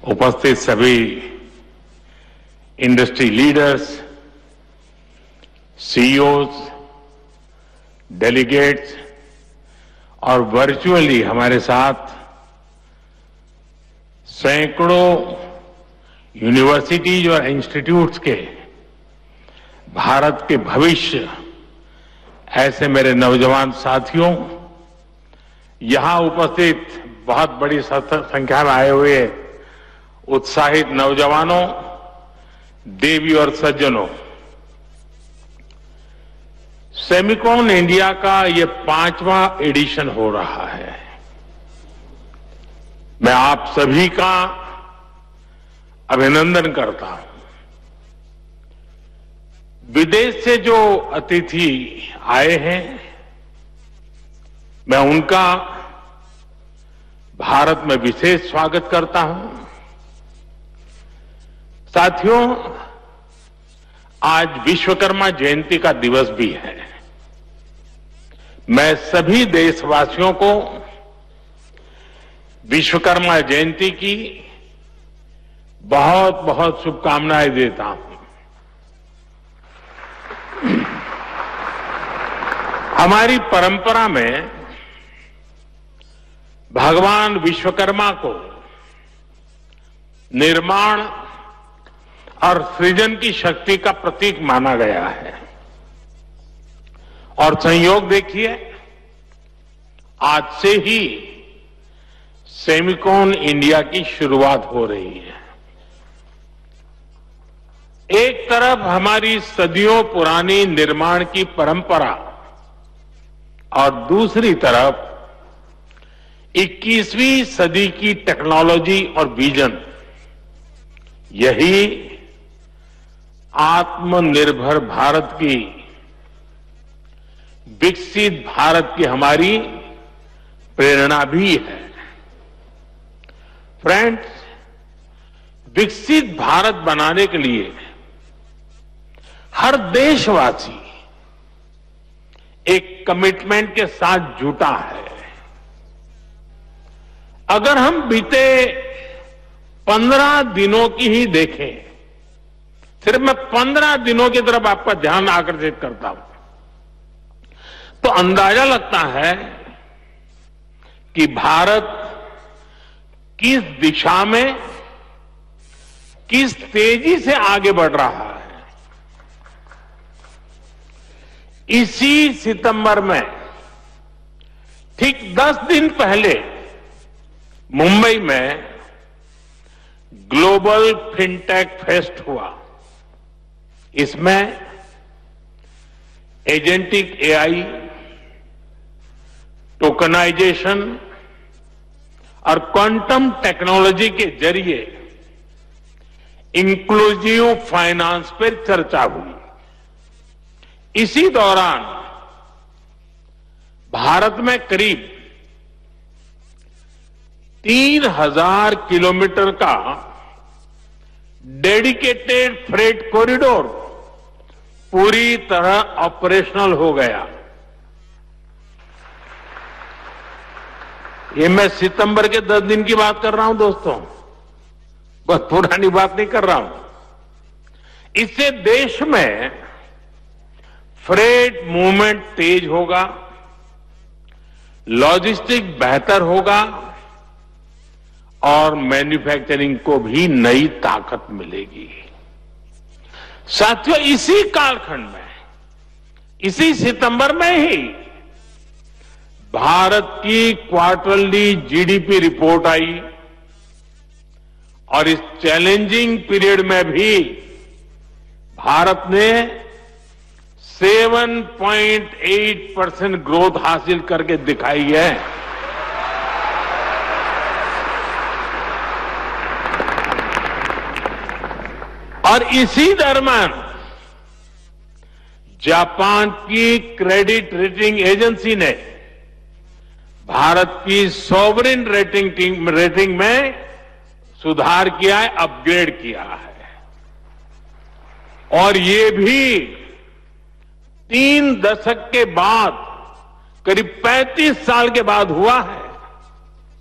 उपस्थित सभी industry leaders, CEOs, delegates और वर्चुअली हमारे साथ सैकड़ों यूनिवर्सिटीज और इंस्टीट्यूट्स के भारत के भविष्य ऐसे मेरे नौजवान साथियों, यहां उपस्थित बहुत बड़ी संख्या में आए हुए उत्साहित नौजवानों, देवी और सज्जनों, सेमिकॉन इंडिया का ये 5वां एडिशन हो रहा है। मैं आप सभी का अभिनंदन करता हूं। विदेश से जो अतिथि आए हैं, मैं उनका भारत में विशेष स्वागत करता हूं। साथियों, आज विश्वकर्मा जयंती का दिवस भी है। मैं सभी देशवासियों को विश्वकर्मा जयंती की बहुत बहुत शुभकामनाएं देता हूं। हमारी परंपरा में भगवान विश्वकर्मा को निर्माण और सृजन की शक्ति का प्रतीक माना गया है। और संयोग देखिए, आज से ही सेमिकॉन इंडिया की शुरुआत हो रही है। एक तरफ हमारी सदियों पुरानी निर्माण की परंपरा और दूसरी तरफ 21वीं सदी की टेक्नोलॉजी और विजन, यही आत्मनिर्भर भारत की, विकसित भारत की हमारी प्रेरणा भी है। फ्रेंड्स, विकसित भारत बनाने के लिए हर देशवासी एक कमिटमेंट के साथ जुटा है। अगर हम बीते 15 दिनों की ही देखें, सिर्फ मैं 15 दिनों की तरफ आपका ध्यान आकर्षित करता हूं, तो अंदाजा लगता है कि भारत किस दिशा में, किस तेजी से आगे बढ़ रहा है। इसी सितंबर में, ठीक 10 दिन पहले, मुंबई में ग्लोबल फिनटेक फेस्ट हुआ। इसमें एजेंटिक एआई, टोकनाइजेशन और क्वांटम टेक्नोलॉजी के जरिए इंक्लूसिव फाइनेंस पर चर्चा हुई। इसी दौरान भारत में करीब 3000 किलोमीटर का डेडिकेटेड फ्रेट कॉरिडोर पूरी तरह ऑपरेशनल हो गया। ये मैं सितंबर के 10 दिन की बात कर रहा हूं दोस्तों, बहुत पुरानी बात नहीं कर रहा हूं। इससे देश में फ्रेट मूवमेंट तेज होगा, लॉजिस्टिक बेहतर होगा और मैन्युफैक्चरिंग को भी नई ताकत मिलेगी। साथियों, इसी कालखंड में, इसी सितंबर में ही भारत की क्वार्टरली जीडीपी रिपोर्ट आई और इस चैलेंजिंग पीरियड में भी भारत ने 7.8% ग्रोथ हासिल करके दिखाई है। और इसी दरम्यान जापान की क्रेडिट रेटिंग एजेंसी ने भारत की सॉवरेन रेटिंग में सुधार किया है, अपग्रेड किया है। और ये भी 3 दशक के बाद, करीब 35 साल के बाद हुआ है।